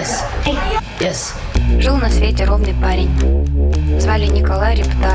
Yes. Yes. Жил на свете ровный парень. Звали Николай Рептайль.